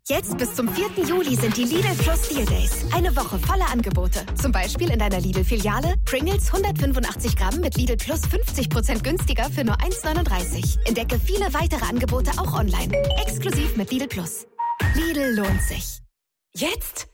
Jetzt bis zum 4. Juli sind die Lidl Plus Deal Days. Eine Woche voller Angebote. Zum Beispiel in deiner Lidl-Filiale Pringles 185 Gramm mit Lidl Plus 50% günstiger für nur 1,39. Entdecke viele weitere Angebote auch online. Exklusiv mit Lidl Plus. Lidl lohnt sich. Jetzt?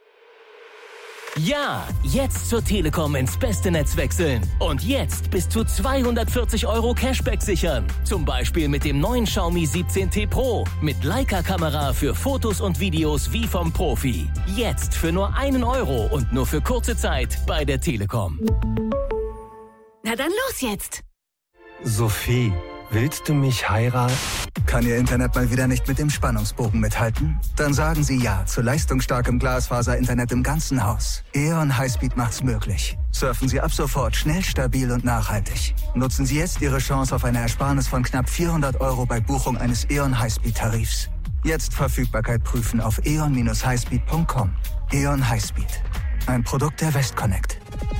Ja, jetzt zur Telekom ins beste Netz wechseln. Und jetzt bis zu 240 € Cashback sichern. Zum Beispiel mit dem neuen Xiaomi 17T Pro. Mit Leica-Kamera für Fotos und Videos wie vom Profi. Jetzt für nur 1 € und nur für kurze Zeit bei der Telekom. Na dann los jetzt. Sophie, willst du mich heiraten? Kann Ihr Internet mal wieder nicht mit dem Spannungsbogen mithalten? Dann sagen Sie ja zu leistungsstarkem Glasfaser-Internet im ganzen Haus. E.ON Highspeed macht's möglich. Surfen Sie ab sofort schnell, stabil und nachhaltig. Nutzen Sie jetzt Ihre Chance auf eine Ersparnis von knapp 400 € bei Buchung eines E.ON Highspeed-Tarifs. Jetzt Verfügbarkeit prüfen auf eon-highspeed.com. E.ON Highspeed. Ein Produkt der Westconnect.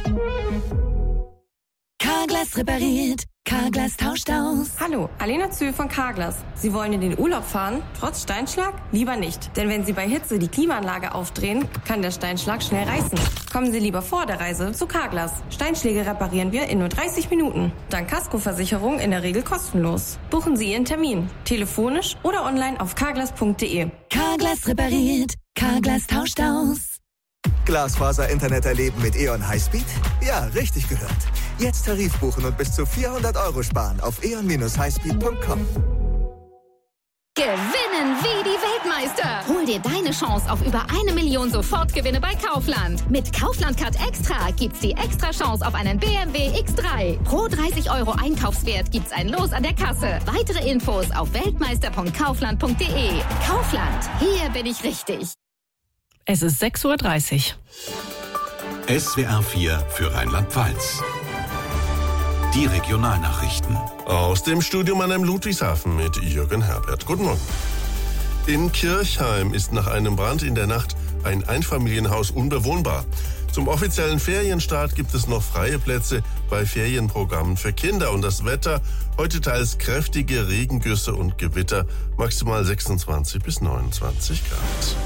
Carglass repariert. Carglass tauscht aus. Hallo, Alena Zühl von Carglass. Sie wollen in den Urlaub fahren, trotz Steinschlag? Lieber nicht. Denn wenn Sie bei Hitze die Klimaanlage aufdrehen, kann der Steinschlag schnell reißen. Kommen Sie lieber vor der Reise zu Carglass. Steinschläge reparieren wir in nur 30 Minuten. Dank Kaskoversicherung in der Regel kostenlos. Buchen Sie Ihren Termin. Telefonisch oder online auf carglass.de. Carglass repariert. Carglass tauscht aus. Glasfaser-Internet erleben mit E.ON Highspeed? Ja, richtig gehört. Jetzt Tarif buchen und bis zu 400 € sparen auf eon-highspeed.com. Gewinnen wie die Weltmeister! Hol dir deine Chance auf über 1 Million Sofortgewinne bei Kaufland. Mit Kaufland Card Extra gibt's die extra Chance auf einen BMW X3. Pro 30 € Einkaufswert gibt's ein Los an der Kasse. Weitere Infos auf weltmeister.kaufland.de. Kaufland, hier bin ich richtig. Es ist 6:30 Uhr. SWR 4 für Rheinland-Pfalz. Die Regionalnachrichten. Aus dem Studio Mannheim Ludwigshafen mit Jürgen Herbert. Guten Morgen. In Kirchheim ist nach einem Brand in der Nacht ein Einfamilienhaus unbewohnbar. Zum offiziellen Ferienstart gibt es noch freie Plätze bei Ferienprogrammen für Kinder. Und das Wetter, heute teils kräftige Regengüsse und Gewitter, maximal 26 bis 29 Grad.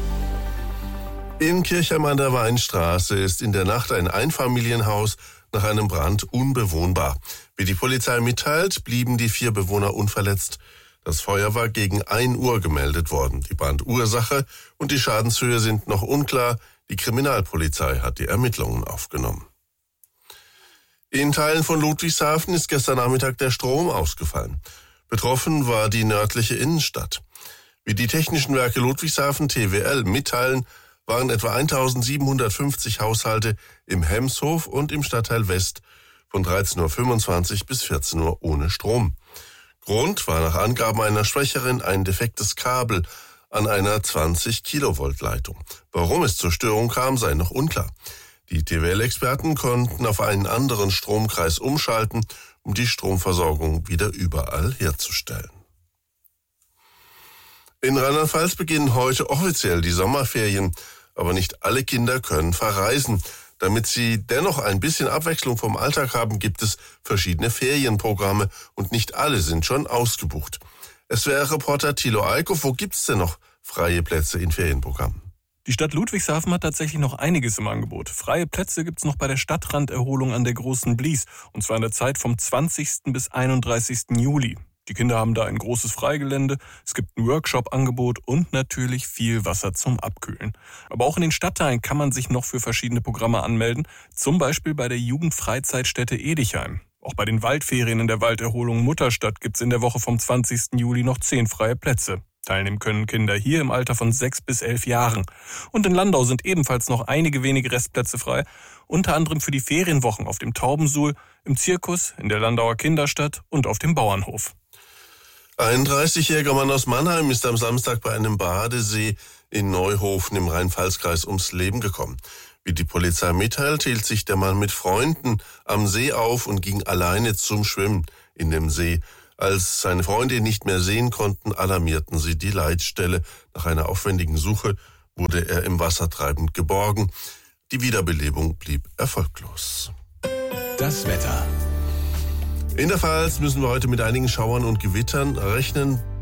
In Kirchheim an der Weinstraße ist in der Nacht ein Einfamilienhaus nach einem Brand unbewohnbar. Wie die Polizei mitteilt, blieben die 4 Bewohner unverletzt. Das Feuer war gegen 1 Uhr gemeldet worden. Die Brandursache und die Schadenshöhe sind noch unklar. Die Kriminalpolizei hat die Ermittlungen aufgenommen. In Teilen von Ludwigshafen ist gestern Nachmittag der Strom ausgefallen. Betroffen war die nördliche Innenstadt. Wie die Technischen Werke Ludwigshafen TWL mitteilen, waren etwa 1750 Haushalte im Hemshof und im Stadtteil West von 13:25 Uhr bis 14 Uhr ohne Strom. Grund war nach Angaben einer Sprecherin ein defektes Kabel an einer 20-Kilovolt-Leitung. Warum es zur Störung kam, sei noch unklar. Die TWL-Experten konnten auf einen anderen Stromkreis umschalten, um die Stromversorgung wieder überall herzustellen. In Rheinland-Pfalz beginnen heute offiziell die Sommerferien, aber nicht alle Kinder können verreisen. Damit sie dennoch ein bisschen Abwechslung vom Alltag haben, gibt es verschiedene Ferienprogramme und nicht alle sind schon ausgebucht. SWR-Reporter Thilo Eickhoff, wo gibt's denn noch freie Plätze in Ferienprogrammen? Die Stadt Ludwigshafen hat tatsächlich noch einiges im Angebot. Freie Plätze gibt's noch bei der Stadtranderholung an der Großen Blies, und zwar in der Zeit vom 20. bis 31. Juli. Die Kinder haben da ein großes Freigelände, es gibt ein Workshop-Angebot und natürlich viel Wasser zum Abkühlen. Aber auch in den Stadtteilen kann man sich noch für verschiedene Programme anmelden, zum Beispiel bei der Jugendfreizeitstätte Edichheim. Auch bei den Waldferien in der Walderholung Mutterstadt gibt's in der Woche vom 20. Juli noch 10 freie Plätze. Teilnehmen können Kinder hier im Alter von 6 bis 11 Jahren. Und in Landau sind ebenfalls noch einige wenige Restplätze frei, unter anderem für die Ferienwochen auf dem Taubensuhl, im Zirkus, in der Landauer Kinderstadt und auf dem Bauernhof. Ein 30-jähriger Mann aus Mannheim ist am Samstag bei einem Badesee in Neuhofen im Rhein-Pfalz-Kreis ums Leben gekommen. Wie die Polizei mitteilt, hielt sich der Mann mit Freunden am See auf und ging alleine zum Schwimmen in dem See. Als seine Freunde ihn nicht mehr sehen konnten, alarmierten sie die Leitstelle. Nach einer aufwendigen Suche wurde er im Wasser treibend geborgen. Die Wiederbelebung blieb erfolglos. Das Wetter. In der Pfalz müssen wir heute mit einigen Schauern und Gewittern rechnen.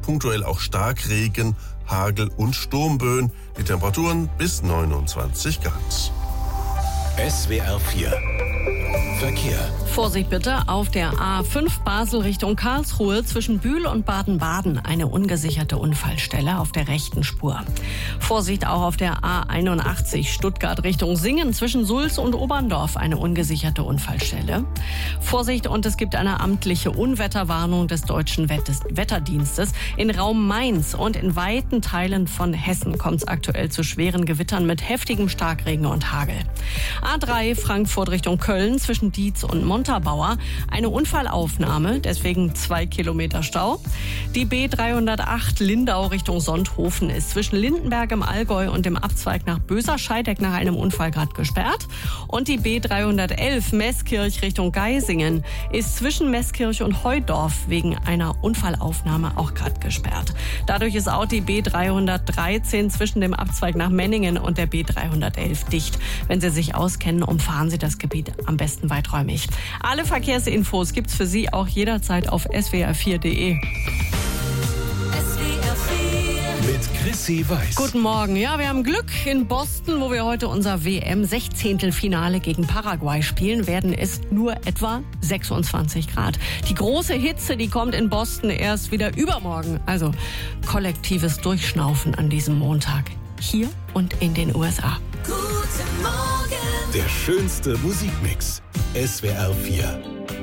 punktuell auch Starkregen, Hagel und Sturmböen. Die Temperaturen bis 29 Grad. SWR 4 Verkehr. Vorsicht bitte auf der A5 Basel Richtung Karlsruhe zwischen Bühl und Baden-Baden. Eine ungesicherte Unfallstelle auf der rechten Spur. Vorsicht auch auf der A81 Stuttgart Richtung Singen zwischen Sulz und Oberndorf. Eine ungesicherte Unfallstelle. Vorsicht, und es gibt eine amtliche Unwetterwarnung des Deutschen Wetterdienstes. In Raum Mainz und in weiten Teilen von Hessen kommt es aktuell zu schweren Gewittern mit heftigem Starkregen und Hagel. A3 Frankfurt Richtung Köln zwischen Dietz und Montabaur. Eine Unfallaufnahme, deswegen 2 Kilometer Stau. Die B308 Lindau Richtung Sonthofen ist zwischen Lindenberg im Allgäu und dem Abzweig nach Böser-Scheideck nach einem Unfall gerade gesperrt. Und die B311 Meßkirch Richtung Geisingen ist zwischen Meßkirch und Heudorf wegen einer Unfallaufnahme auch gerade gesperrt. Dadurch ist auch die B313 zwischen dem Abzweig nach Menningen und der B311 dicht. Wenn Sie sich auskennen, umfahren Sie das Gebiet am besten weiträumig. Alle Verkehrsinfos gibt's für Sie auch jederzeit auf swr4.de. Mit Chrissy Weiß. Guten Morgen. Ja, wir haben Glück. In Boston, wo wir heute unser WM-16-Finale gegen Paraguay spielen, werden es nur etwa 26 Grad. Die große Hitze, die kommt in Boston erst wieder übermorgen. Also kollektives Durchschnaufen an diesem Montag. Hier und in den USA. Der schönste Musikmix. SWR 4